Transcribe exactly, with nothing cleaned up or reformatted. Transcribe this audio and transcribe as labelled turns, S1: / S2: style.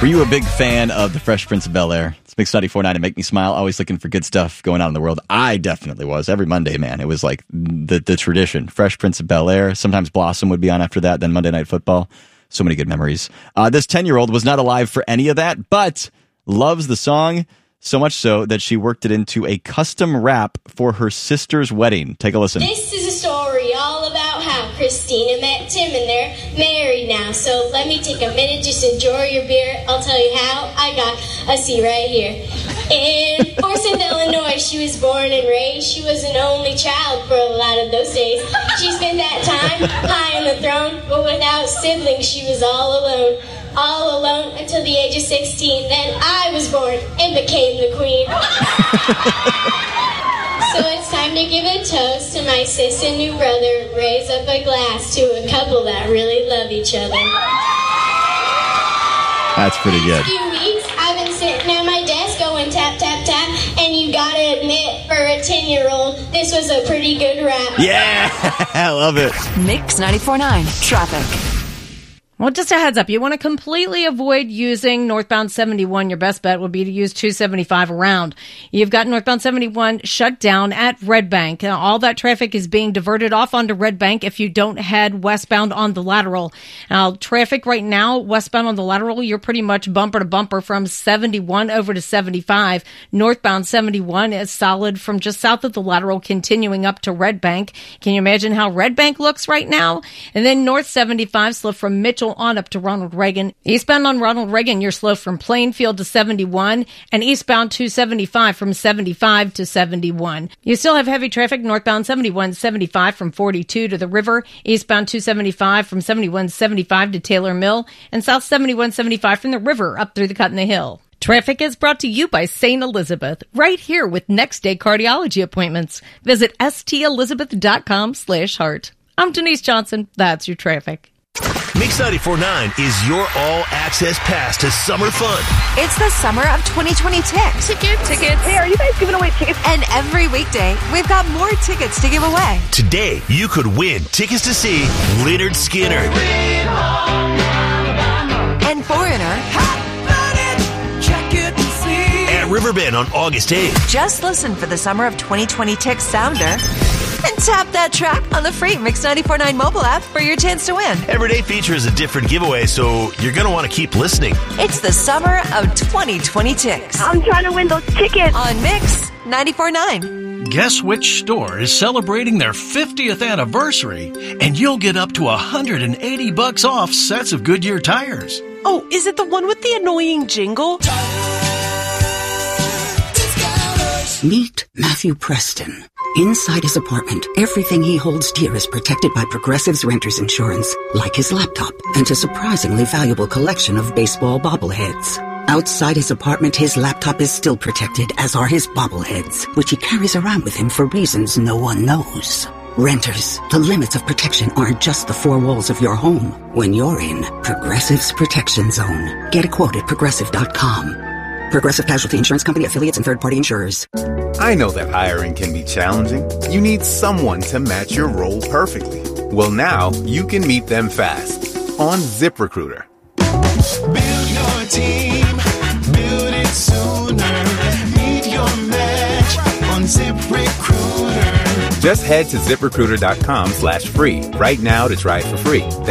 S1: Were you a big fan of The Fresh Prince of Bel-Air? It's Mix ninety-four point nine and Make Me Smile, always looking for good stuff going on in the world. I definitely was. Every Monday, man. It was like the, the tradition. Fresh Prince of Bel-Air. Sometimes Blossom would be on after that, then Monday Night Football. So many good memories. Uh, this ten-year-old was not alive for any of that, but loves the song so much so that she worked it into a custom rap for her sister's wedding. Take a listen.
S2: This is a story all about how Christina met Tim and they're married now. So let me take a minute, just enjoy your beer. I'll tell you how. I got a C right here. In Forsyth, Illinois, she was born and raised. She was an only child for a lot of those days. She spent that time high on the throne, but without siblings, she was all alone. All alone until the age of sixteen. Then I was born and became the queen. So it's time to give a toast to my sis and new brother. Raise up a glass to a couple that really love each other.
S1: That's pretty good.
S2: For a few weeks, I've been sitting at my desk going tap, tap, tap. And you gotta admit, for a ten-year-old, this was a pretty good rap.
S1: Yeah, I love it.
S3: Mix ninety-four point nine, traffic.
S4: Well, just a heads up, you want to completely avoid using northbound seventy-one. Your best bet would be to use two seventy-five around. You've got northbound seventy-one shut down at Red Bank. Now, all that traffic is being diverted off onto Red Bank if you don't head westbound on the lateral. Now, traffic right now, westbound on the lateral, you're pretty much bumper to bumper from seventy-one over to seventy-five. Northbound seventy-one is solid from just south of the lateral, continuing up to Red Bank. Can you imagine how Red Bank looks right now? And then north seventy-five, slow from Mitchell on up to Ronald Reagan. Eastbound on Ronald Reagan, you're slow from Plainfield to seventy-one, and eastbound two seventy-five from seventy-five to seventy-one. You still have heavy traffic northbound seventy-one seventy-five from forty-two to the river, eastbound two seventy-five from seventy-one seventy-five to Taylor Mill, and south seventy-one seventy-five from the river up through the Cut in the Hill. Traffic is brought to you by Saint Elizabeth, right here with next day cardiology appointments. Visit stelizabeth.com slash heart. I'm Denise Johnson. That's your traffic.
S5: Mix ninety-four point nine is your all-access pass to summer fun.
S3: It's the summer of twenty twenty Tickets.
S6: Tickets. Tickets. Hey, are you guys giving away tickets?
S3: And every weekday, we've got more tickets to give away.
S5: Today, you could win tickets to see Lynyrd Skynyrd
S3: and Foreigner
S5: at Riverbend on August eighth.
S3: Just listen for the summer of twenty twenty Tickets sounder and tap that track on the free Mix ninety-four point nine mobile app for your chance to win.
S5: Every day features a different giveaway, so you're going to want to keep listening.
S3: It's the summer of twenty twenty Tickets.
S6: I'm trying to win those tickets.
S3: On Mix ninety-four point nine.
S7: Guess which store is celebrating their fiftieth anniversary, and you'll get up to one hundred eighty bucks off sets of Goodyear tires.
S8: Oh, is it the one with the annoying jingle?
S9: Meet Matthew Preston. Inside his apartment, everything he holds dear is protected by Progressive's Renter's Insurance, like his laptop and a surprisingly valuable collection of baseball bobbleheads. Outside his apartment, his laptop is still protected, as are his bobbleheads, which he carries around with him for reasons no one knows. Renters, the limits of protection aren't just the four walls of your home. When you're in Progressive's Protection Zone, get a quote at progressive dot com. Progressive Casualty Insurance Company, affiliates, and third-party insurers.
S10: I know that hiring can be challenging. You need someone to match your role perfectly. Well, now you can meet them fast on ZipRecruiter.
S11: Build your team, build it sooner. Meet your match on ZipRecruiter.
S10: Just head to ZipRecruiter.com slash free right now to try it for free. That's